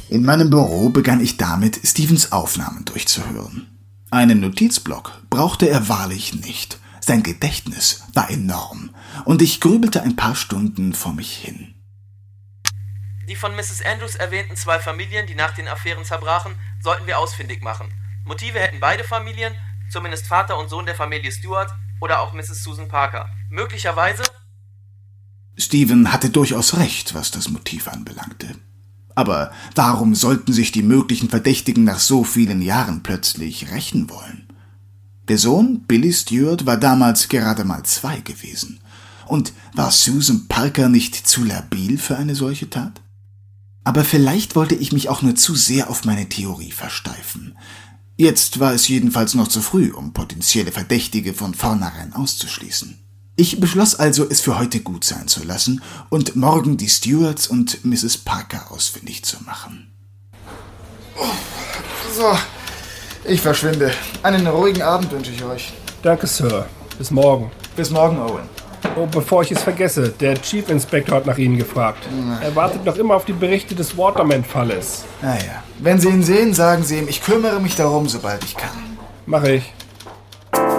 In meinem Büro begann ich damit, Stevens Aufnahmen durchzuhören. Einen Notizblock brauchte er wahrlich nicht. Sein Gedächtnis war enorm und ich grübelte ein paar Stunden vor mich hin. Die von Mrs. Andrews erwähnten 2 Familien, die nach den Affären zerbrachen, sollten wir ausfindig machen. Motive hätten beide Familien, zumindest Vater und Sohn der Familie Stewart oder auch Mrs. Susan Parker. Möglicherweise... Stephen hatte durchaus recht, was das Motiv anbelangte. Aber warum sollten sich die möglichen Verdächtigen nach so vielen Jahren plötzlich rächen wollen? Der Sohn, Billy Stewart, war damals gerade mal 2 gewesen. Und war Susan Parker nicht zu labil für eine solche Tat? Aber vielleicht wollte ich mich auch nur zu sehr auf meine Theorie versteifen. Jetzt war es jedenfalls noch zu früh, um potenzielle Verdächtige von vornherein auszuschließen. Ich beschloss also, es für heute gut sein zu lassen und morgen die Stewarts und Mrs. Parker ausfindig zu machen. So, ich verschwinde. Einen ruhigen Abend wünsche ich euch. Danke, Sir. Bis morgen. Bis morgen, Owen. Oh, bevor ich es vergesse, der Chief Inspector hat nach Ihnen gefragt. Er wartet noch immer auf die Berichte des Waterman-Falles. Naja, wenn Sie ihn sehen, sagen Sie ihm, ich kümmere mich darum, sobald ich kann. Mache ich.